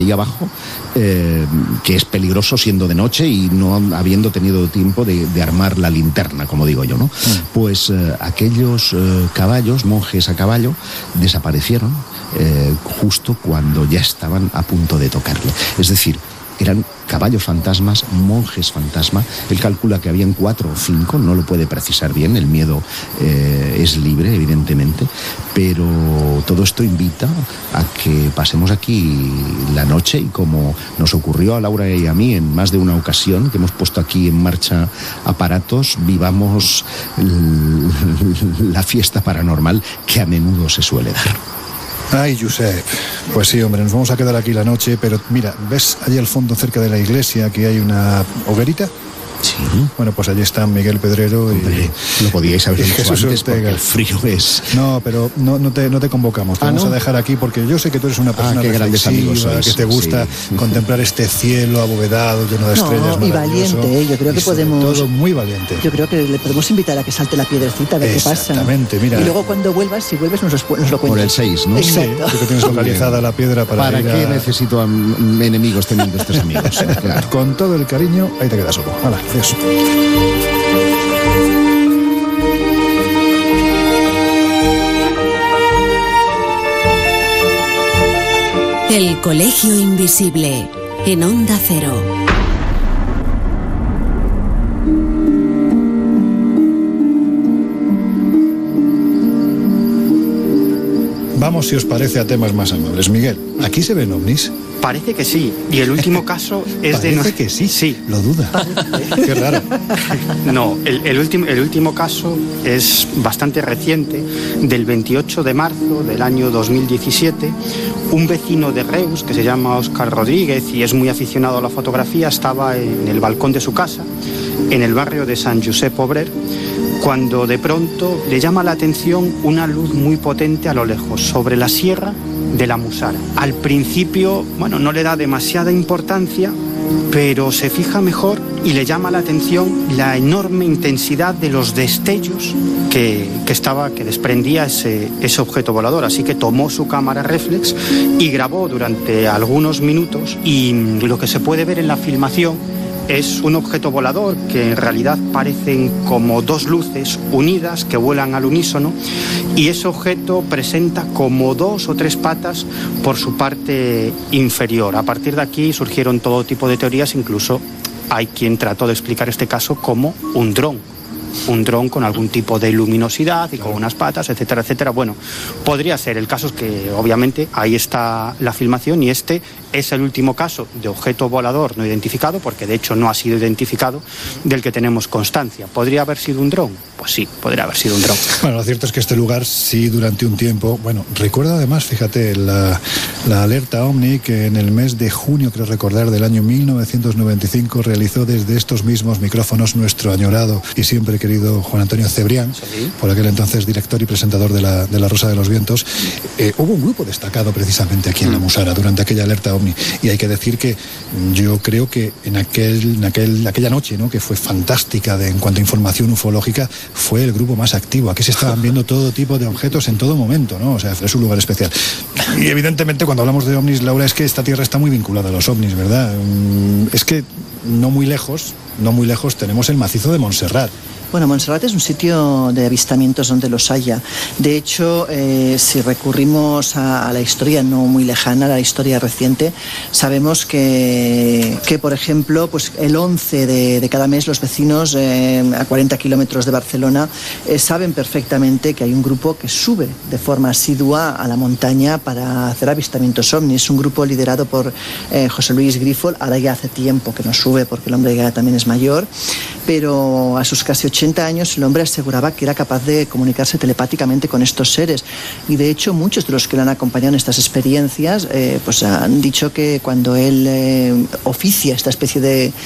ahí abajo, que es peligroso siendo de noche y no habiendo tenido tiempo de armar la linterna, como digo yo, ¿no? Pues aquellos caballos, monjes a caballo, desaparecieron justo cuando ya estaban a punto de tocarle. Es decir, eran caballos fantasmas, monjes fantasma. Él calcula que habían 4 o 5, no lo puede precisar bien, el miedo es libre, evidentemente, pero todo esto invita a que pasemos aquí la noche y, como nos ocurrió a Laura y a mí en más de una ocasión, que hemos puesto aquí en marcha aparatos, vivamos la fiesta paranormal que a menudo se suele dar. Ay, Josep, pues sí, hombre, nos vamos a quedar aquí la noche, pero mira, ¿ves allí al fondo, cerca de la iglesia, que hay una hoguerita? Sí. Bueno, pues allí están Miguel Pedrero Hombre, lo podíais haber dicho antes porque el frío es... No, pero no te convocamos, te vamos a dejar aquí porque yo sé que tú eres una persona reflexiva, que te gusta contemplar este cielo abovedado, lleno de estrellas, y valiente, yo creo que podemos... Todo muy valiente. Yo creo que le podemos invitar a que salte la piedrecita, a ver qué pasa. Exactamente, mira. Y luego cuando vuelvas, si vuelves nos lo cuentas. Por el 6, ¿no? Exacto. Sí, tú que tienes localizada la piedra para ir qué necesito enemigos teniendo estos amigos? Claro. Con todo el cariño, ahí te quedas solo. Hala, adiós. El Colegio Invisible, en Onda Cero. Vamos, si os parece, a temas más amables. Miguel, ¿aquí se ven ovnis? Parece que sí. Y el último caso es Parece que sí. Sí. Lo duda. Qué raro. No, el último caso es bastante reciente, del 28 de marzo del año 2017. Un vecino de Reus, que se llama Óscar Rodríguez y es muy aficionado a la fotografía, estaba en el balcón de su casa, en el barrio de Sant Josep Obrer, cuando de pronto le llama la atención una luz muy potente a lo lejos, sobre la sierra de la Musara. Al principio, no le da demasiada importancia, pero se fija mejor y le llama la atención la enorme intensidad de los destellos que desprendía ese objeto volador. Así que tomó su cámara reflex y grabó durante algunos minutos, y lo que se puede ver en la filmación es un objeto volador que en realidad parecen como 2 luces unidas que vuelan al unísono, y ese objeto presenta como 2 o 3 patas por su parte inferior. A partir de aquí surgieron todo tipo de teorías, incluso hay quien trató de explicar este caso como un dron con algún tipo de luminosidad y con unas patas, etcétera, etcétera. Bueno, podría ser. El caso es que obviamente ahí está la filmación, y este es el último caso de objeto volador no identificado, porque de hecho no ha sido identificado, del que tenemos constancia. ¿Podría haber sido un dron? Pues sí, podría haber sido un dron. Bueno, lo cierto es que este lugar sí, durante un tiempo, recuerda además, fíjate, la alerta OVNI que en el mes de junio, creo recordar, del año 1995 realizó desde estos mismos micrófonos nuestro añorado y siempre querido Juan Antonio Cebrián, ¿sí?, por aquel entonces director y presentador de la Rosa de los Vientos. Hubo un grupo destacado precisamente aquí en la Musara durante aquella alerta OVNI, y hay que decir que yo creo que en aquella noche, ¿no?, que fue fantástica en cuanto a información ufológica, fue el grupo más activo. Aquí se estaban viendo todo tipo de objetos en todo momento, ¿no? O sea, es un lugar especial. Y evidentemente cuando hablamos de ovnis, Laura, es que esta tierra está muy vinculada a los ovnis, ¿verdad? Es que no muy lejos tenemos el macizo de Montserrat. Bueno, Montserrat es un sitio de avistamientos donde los haya. De hecho, si recurrimos a la historia no muy lejana, a la historia reciente, sabemos que por ejemplo, pues el 11 de cada mes los vecinos a 40 kilómetros de Barcelona saben perfectamente que hay un grupo que sube de forma asidua a la montaña para hacer avistamientos ovnis. Es un grupo liderado por José Luis Grifol. Ahora ya hace tiempo que no sube porque el hombre ya también es mayor, pero a sus casi 80 años el hombre aseguraba que era capaz de comunicarse telepáticamente con estos seres, y de hecho muchos de los que le han acompañado en estas experiencias pues han dicho que cuando él oficia esta especie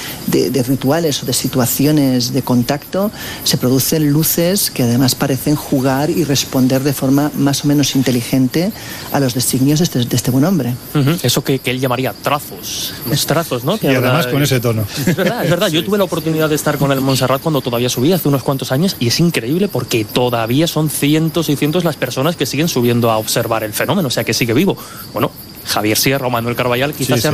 de rituales o de situaciones de contacto, se producen luces que además parecen jugar y responder de forma más o menos inteligente a los designios de este buen hombre. Eso que él llamaría trazos, los trazos, ¿no? Que y además con ese tono. Es verdad. Yo tuve la oportunidad de estar con el Montserrat cuando todavía subía, hace unos cuantos años, y es increíble porque todavía son cientos y cientos las personas que siguen subiendo a observar el fenómeno, o sea que sigue vivo. Bueno, Javier Sierra o Manuel Carballal quizás sean